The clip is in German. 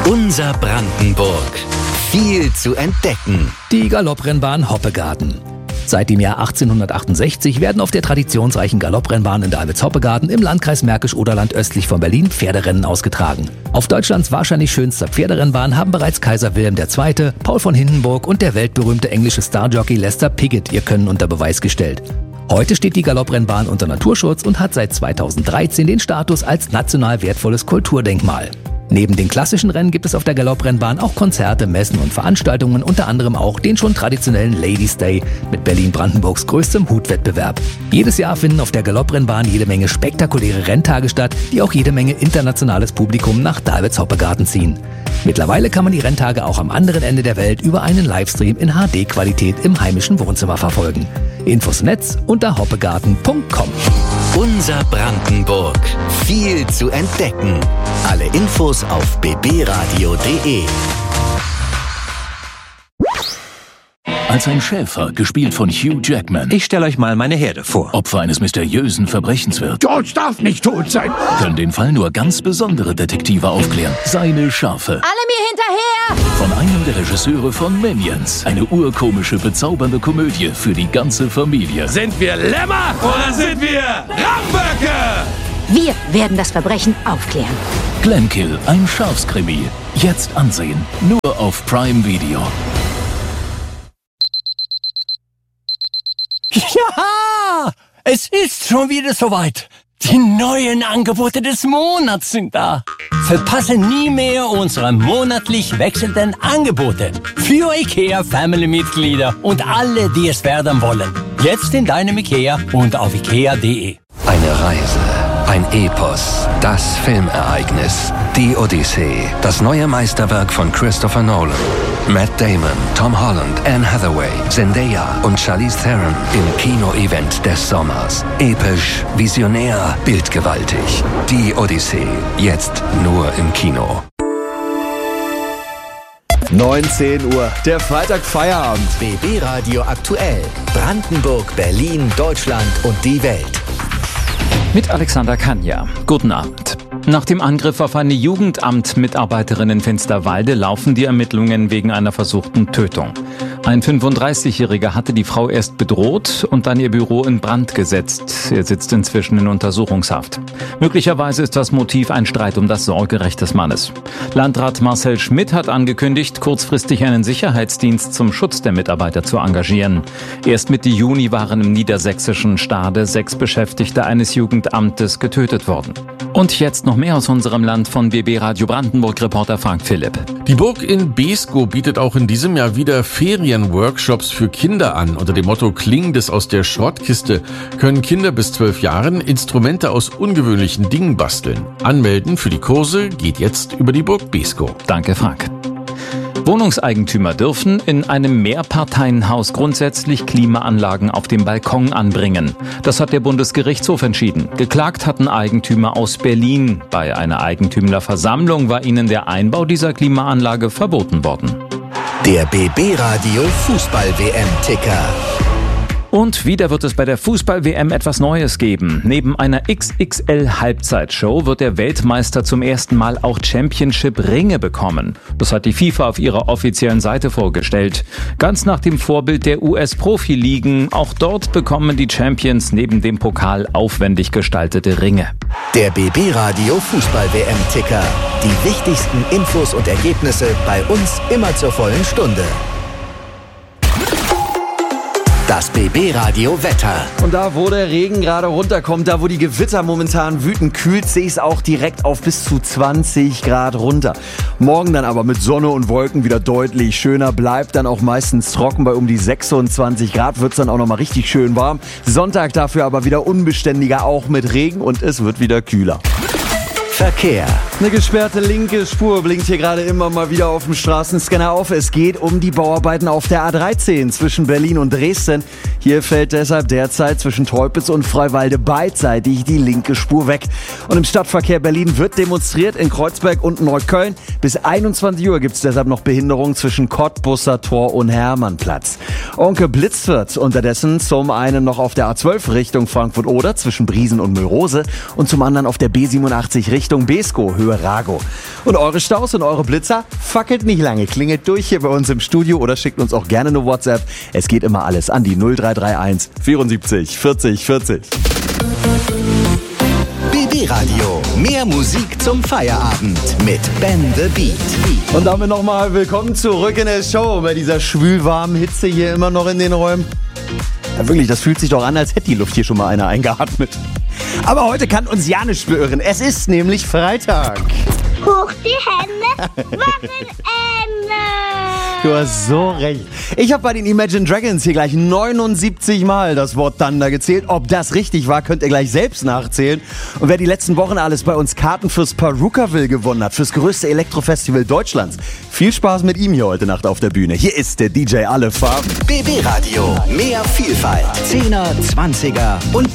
Unser Brandenburg. Viel zu entdecken. Die Galopprennbahn Hoppegarten. Seit dem Jahr 1868 werden auf der traditionsreichen Galopprennbahn in Davids-Hoppegarten im Landkreis Märkisch-Oderland östlich von Berlin Pferderennen ausgetragen. Auf Deutschlands wahrscheinlich schönster Pferderennbahn haben bereits Kaiser Wilhelm II., Paul von Hindenburg und der weltberühmte englische Starjockey Lester Piggott ihr Können unter Beweis gestellt. Heute steht die Galopprennbahn unter Naturschutz und hat seit 2013 den Status als national wertvolles Kulturdenkmal. Neben den klassischen Rennen gibt es auf der Galopprennbahn auch Konzerte, Messen und Veranstaltungen, unter anderem auch den schon traditionellen Ladies Day mit Berlin-Brandenburgs größtem Hutwettbewerb. Jedes Jahr finden auf der Galopprennbahn jede Menge spektakuläre Renntage statt, die auch jede Menge internationales Publikum nach Davids-Hoppegarten ziehen. Mittlerweile kann man die Renntage auch am anderen Ende der Welt über einen Livestream in HD-Qualität im heimischen Wohnzimmer verfolgen. Infos im Netz unter hoppegarten.com. Unser Brandenburg. Viel zu entdecken. Alle Infos auf bbradio.de. Als ein Schäfer, gespielt von Hugh Jackman, Ich stelle euch mal meine Herde vor. Opfer eines mysteriösen Verbrechens wird, George darf nicht tot sein. können den Fall nur ganz besondere Detektive aufklären. Seine Schafe. Alle mir hinterher! Von einem der Regisseure von Minions. Eine urkomische, bezaubernde Komödie für die ganze Familie. Sind wir Lämmer oder sind wir Ramböcke? Wir werden das Verbrechen aufklären. Glenkill, ein Schafskrimi. Jetzt ansehen. Nur auf Prime Video. Ja, es ist schon wieder soweit. Die neuen Angebote des Monats sind da. Verpasse nie mehr unsere monatlich wechselnden Angebote für IKEA Family-Mitglieder und alle, die es werden wollen. Jetzt in deinem IKEA und auf ikea.de. Eine Reise, ein Epos, das Filmereignis, die Odyssee, das neue Meisterwerk von Christopher Nolan. Matt Damon, Tom Holland, Anne Hathaway, Zendaya und Charlize Theron im Kino-Event des Sommers. Episch, visionär, bildgewaltig. Die Odyssee, jetzt nur im Kino. 19 Uhr, der Freitag-Feierabend. BB Radio aktuell. Brandenburg, Berlin, Deutschland und die Welt. Mit Alexander Kanja. Guten Abend. Nach dem Angriff auf eine Jugendamt-Mitarbeiterin in Finsterwalde laufen die Ermittlungen wegen einer versuchten Tötung. Ein 35-Jähriger hatte die Frau erst bedroht und dann ihr Büro in Brand gesetzt. Er sitzt inzwischen in Untersuchungshaft. Möglicherweise ist das Motiv ein Streit um das Sorgerecht des Mannes. Landrat Marcel Schmidt hat angekündigt, kurzfristig einen Sicherheitsdienst zum Schutz der Mitarbeiter zu engagieren. Erst Mitte Juni waren im niedersächsischen Stade 6 Beschäftigte eines Jugendamtes getötet worden. Und jetzt noch mehr aus unserem Land von BB Radio Brandenburg-Reporter Frank Philipp. Die Burg in Beeskow bietet auch in diesem Jahr wieder Ferienworkshops für Kinder an. Unter dem Motto Klingendes aus der Schrottkiste können Kinder bis 12 Jahren Instrumente aus ungewöhnlichen Dingen basteln. Anmelden für die Kurse geht jetzt über die Burg Beeskow. Danke, Frank. Wohnungseigentümer dürfen in einem Mehrparteienhaus grundsätzlich Klimaanlagen auf dem Balkon anbringen. Das hat der Bundesgerichtshof entschieden. Geklagt hatten Eigentümer aus Berlin. Bei einer Eigentümerversammlung war ihnen der Einbau dieser Klimaanlage verboten worden. Der BB Radio Fußball-WM-Ticker. Und wieder wird es bei der Fußball-WM etwas Neues geben. Neben einer XXL-Halbzeitshow wird der Weltmeister zum ersten Mal auch Championship-Ringe bekommen. Das hat die FIFA auf ihrer offiziellen Seite vorgestellt. Ganz nach dem Vorbild der US-Profi-Ligen. Auch dort bekommen die Champions neben dem Pokal aufwendig gestaltete Ringe. Der BB Radio Fußball-WM-Ticker. Die wichtigsten Infos und Ergebnisse bei uns immer zur vollen Stunde. Das BB Radio Wetter. Und da, wo der Regen gerade runterkommt, da, wo die Gewitter momentan wüten, kühlt sich's auch direkt auf bis zu 20 Grad runter. Morgen dann aber mit Sonne und Wolken wieder deutlich schöner, bleibt dann auch meistens trocken. Bei um die 26 Grad wird's dann auch nochmal richtig schön warm. Sonntag dafür aber wieder unbeständiger, auch mit Regen, und es wird wieder kühler. Verkehr. Eine gesperrte linke Spur blinkt hier gerade immer mal wieder auf dem Straßenscanner auf. Es geht um die Bauarbeiten auf der A13 zwischen Berlin und Dresden. Hier fällt deshalb derzeit zwischen Teupitz und Freiwalde beidseitig die linke Spur weg. Und im Stadtverkehr Berlin wird demonstriert in Kreuzberg und Neukölln. Bis 21 Uhr gibt es deshalb noch Behinderungen zwischen Cottbusser Tor und Hermannplatz. Und geblitzt wird unterdessen zum einen noch auf der A12 Richtung Frankfurt-Oder zwischen Briesen und Müllrose und zum anderen auf der B87 Richtung Beeskow, Höhe Rago. Und eure Staus und eure Blitzer, fackelt nicht lange, klingelt durch hier bei uns im Studio oder schickt uns auch gerne eine WhatsApp. Es geht immer alles an die 0331 74 40 40. BB Radio. Mehr Musik zum Feierabend mit Ben the Beat. Und damit nochmal willkommen zurück in der Show bei dieser schwülwarmen Hitze hier immer noch in den Räumen. Ja, wirklich, das fühlt sich doch an, als hätte die Luft hier schon mal einer eingeatmet. Aber heute kann uns ja nicht beirren. Es ist nämlich Freitag. Hoch die Hände, Wochenende! Du hast so recht. Ich habe bei den Imagine Dragons hier gleich 79 Mal das Wort Thunder gezählt. Ob das richtig war, könnt ihr gleich selbst nachzählen. Und wer die letzten Wochen alles bei uns Karten fürs Perukaville gewonnen hat, fürs größte Elektrofestival Deutschlands. Viel Spaß mit ihm hier heute Nacht auf der Bühne. Hier ist der DJ Alle Farben. BB Radio. Mehr Vielfalt. 10er, 20er und